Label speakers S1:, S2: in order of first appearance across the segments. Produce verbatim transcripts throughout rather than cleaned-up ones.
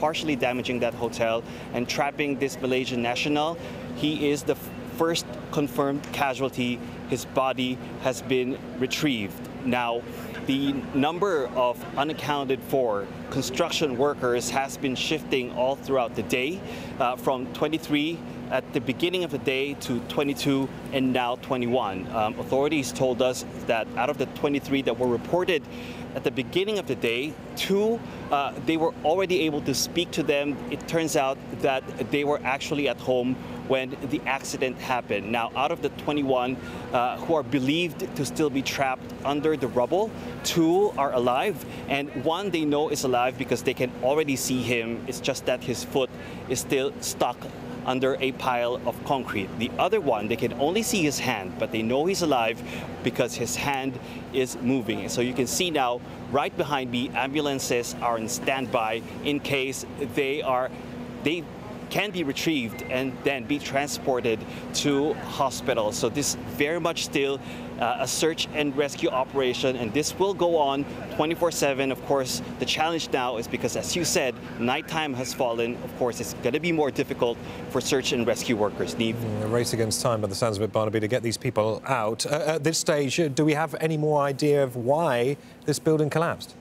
S1: partially damaging that hotel and trapping this Malaysian national. He is the first confirmed casualty. His body has been retrieved. Now, the number of unaccounted for construction workers has been shifting all throughout the day, uh, from twenty-three at the beginning of the day to twenty-two and now twenty-one. Um, authorities told us that out of the twenty-three that were reported at the beginning of the day, two, uh, they were already able to speak to them. It turns out that they were actually at home when the accident happened. Now, out of the twenty-one uh, who are believed to still be trapped under the rubble, two are alive, and one they know is alive because they can already see him. It's just that his foot is still stuck under a pile of concrete. The other one, they can only see his hand, but they know he's alive because his hand is moving. So you can see now, right behind me, ambulances are in standby in case they are, they can be retrieved and then be transported to hospitals. So this is very much still uh, a search and rescue operation, and this will go on twenty-four seven. Of course, the challenge now is because, as you said, nighttime has fallen. Of course, it's going to be more difficult for search and rescue workers. Neve?
S2: A race against time, by the sounds of it, Barnaby, to get these people out. Uh, at this stage, do we have any more idea of why this building collapsed?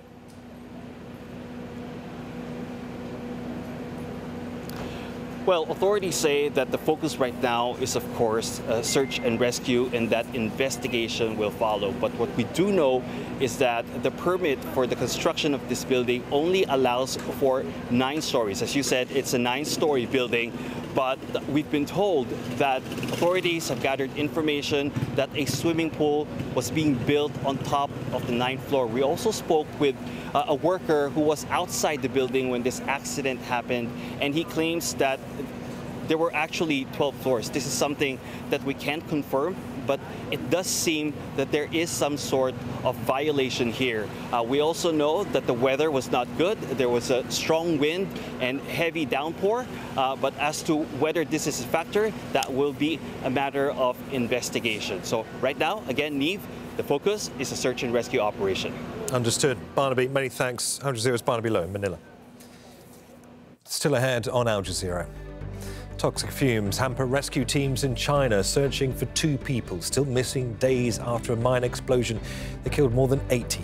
S1: Well, authorities say that the focus right now is, of course, uh, search and rescue, and that investigation will follow. But what we do know is that the permit for the construction of this building only allows for nine stories. As you said, it's a nine-story building, but we've been told that authorities have gathered information that a swimming pool was being built on top of the ninth floor. We also spoke with uh, a worker who was outside the building when this accident happened, and he claims that there were actually twelve floors. This is something that we can't confirm, but it does seem that there is some sort of violation here. Uh, we also know that the weather was not good. There was a strong wind and heavy downpour, uh, but as to whether this is a factor, that will be a matter of investigation. So right now, again, Neve, the focus is a search and rescue operation.
S2: Understood. Barnaby, many thanks. Al Jazeera's Barnaby Lowe in Manila. Still ahead on Al Jazeera. Toxic fumes hamper rescue teams in China searching for two people still missing days after a mine explosion that killed more than eighty.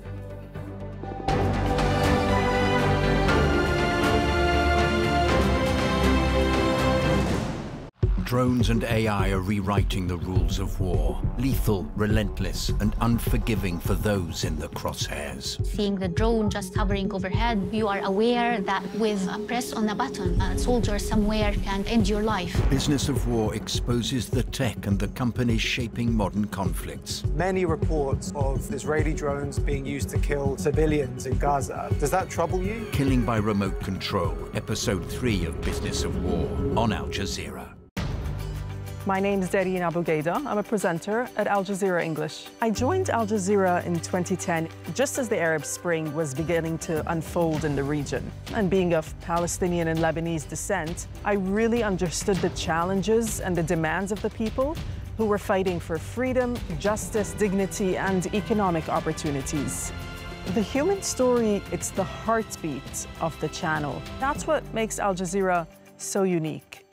S3: Drones and A I are rewriting the rules of war. Lethal, relentless, and unforgiving for those in the crosshairs.
S4: Seeing the drone just hovering overhead, you are aware that with a press on a button, a soldier somewhere can end your life.
S3: Business of War exposes the tech and the companies shaping modern conflicts.
S5: Many reports of Israeli drones being used to kill civilians in Gaza. Does that trouble you?
S3: Killing by Remote Control, Episode three of Business of War on Al Jazeera.
S6: My name is Darine Abu Gaida. I'm a presenter at Al Jazeera English. I joined Al Jazeera in twenty ten, just as the Arab Spring was beginning to unfold in the region. And being of Palestinian and Lebanese descent, I really understood the challenges and the demands of the people who were fighting for freedom, justice, dignity, and economic opportunities. The human story, it's the heartbeat of the channel. That's what makes Al Jazeera so unique.